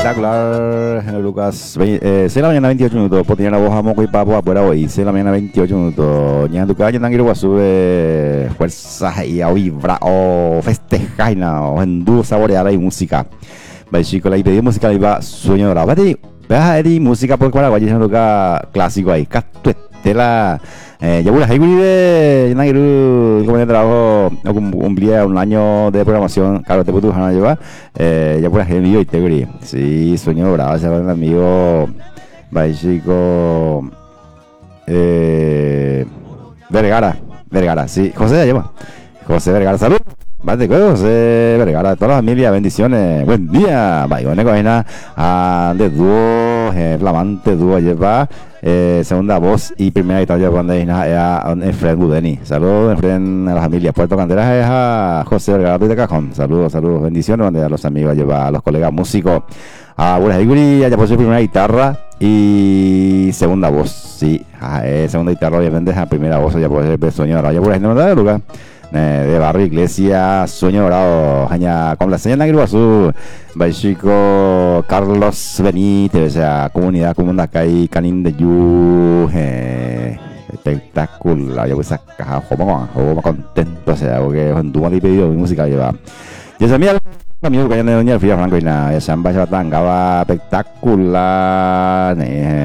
Espectacular, Lucas. 6 de la mañana, 28 minutos. Pues tenía la voz a moco y papo afuera hoy. 6 de la mañana, 28 minutos. Ya en tu calle, Nanguiro Guasube. Fuerza y a vibra. O festejar y nada. O en dúo saborear y música. Vale, chicos, la pedí música y va sueño dorado. Vete, veas de música por Paraguay. Ya en tu clásico ahí. Castela. Ya voy a de Nangiru, como de trabajo, cumplía un año de programación, claro, te puedo llevar, ya por el video y te gris. Sí, sueño bravo, se va el amigo, va chico, Vergara, sí, José ya lleva, José Vergara, salud. Vale, José Vergara, toda la familia, bendiciones, buen día, vaya, de dúo, flamante dúo lleva. Segunda voz y primera guitarra cuando es Fred Budeni. Saludos, Fred, a la familia. Puerto Canteras es a José Vergara de Cajón. Saludos, bendiciones a los amigos, a los colegas músicos. A Buenas Iguri, ya por su primera guitarra y segunda voz. Sí, segunda guitarra, obviamente, es la primera voz, ya por el sueño dorado. Ya por no de lugar. De Barrio Iglesia, Sueño Dorado, con la señal de Azul, Chico Carlos Benítez, o sea, comunidad común de acá y Canin de Yu, espectacular, yo voy a sacar, como contento, o sea, porque es un dúo de pedido de música lleva. Y esa mía, amigo que hay en Doña Elfrida Franco y nada, esa ambas tangaba espectacular,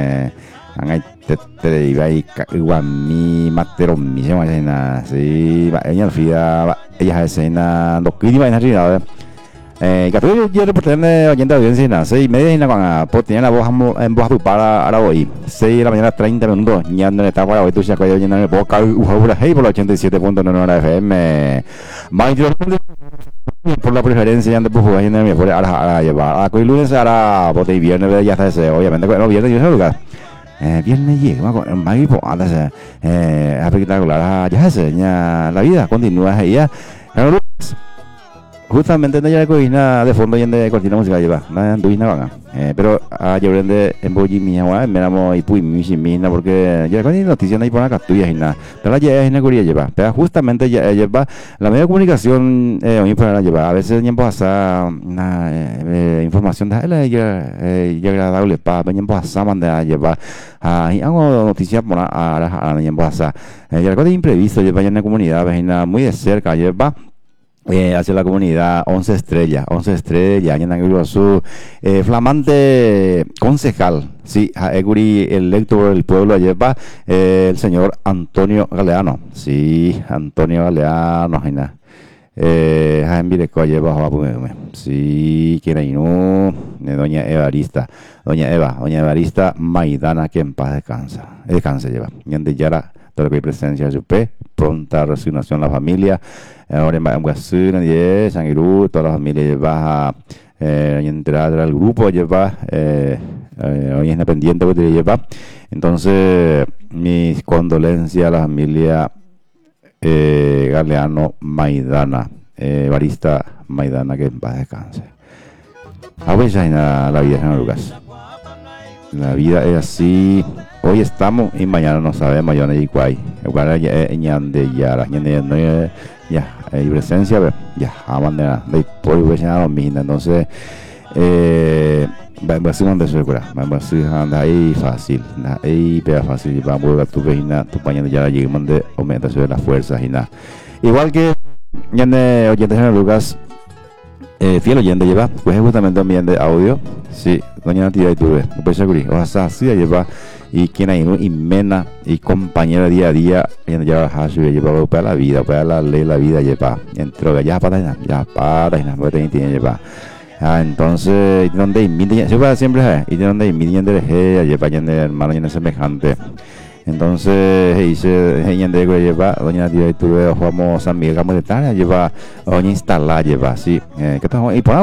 te iba y guami matero mi se llama sí ella Elfrida ella es escena lo que iba en arriba que tú yo reporté oyente de audiencia 6:30 y cuando pues tenía la voz en voz para ahora hoy 6 de la mañana 30 minutos ya no está para hoy tú ya que oyendo en el podcast hey por 87.9 FM por la preferencia ya después jugar en mi por ahora llevar a lunes ahora bote y viernes ya está ese obviamente no viernes yo sé lugar viernes llega más importante espectacular ya se la vida continúa ahí ya justamente no hay cocina de fondo y de cortina música lleva nada van pero yo vende en Boyi mi agua me llamo y pues mi mina porque ya con noticias ahí por acá tuya y nada pero ya es negoría lleva pero justamente ya lleva la media de comunicación hoy para llevar a veces tiempo hasta información de ya agradable para tiempo hasta mandar llevar y hago noticias por a tiempo hasta ya con imprevisto lleva en la comunidad vecina muy de cerca lleva hacia la comunidad 11 estrellas, en su flamante concejal, sí, electo del pueblo lleva el señor Antonio Galeano, sí, Antonio Galeano, sí, quien ahí no, doña Evarista Maidana, que en paz descanse lleva, y ante Yara, todo lo que hay presencia de su pe, pronta resignación a la familia. Ahora en Guasú, en Sanguirú, toda la familia lleva entrar al grupo, lleva hoy es independiente que lleva. Entonces, mis condolencias a la familia Galeano Maidana, Barista Maidana, que en paz descanse. A veces la vida es en Lucas. La vida es así. Hoy estamos y mañana no sabemos. Yo no hay cuál. Ya, hay presencia, ya, abandona, de polvo ya domina, entonces, va a ser un beso de cura, va a ser ahí fácil, ahí pega fácil, va a volver a tu vecina, tu pañal ya llega de aumentación de las fuerzas y nada. Igual que, ya de oyentes en Lucas, fiel oyente lleva, pues justamente también de audio, sí, doña Natividad y tuve, pues seguro, o sea, así lleva. Y quien hay y mena y compañera día a día en ya lleva para la vida para la ley la vida lleva entró ya para y no tiene lleva entonces donde inviten siempre y donde inviten de lleva de hermano y semejante entonces dice de lleva doña Natividad y tuve vamos a Miguel Camonetana lleva doña instalar lleva sí que estamos y por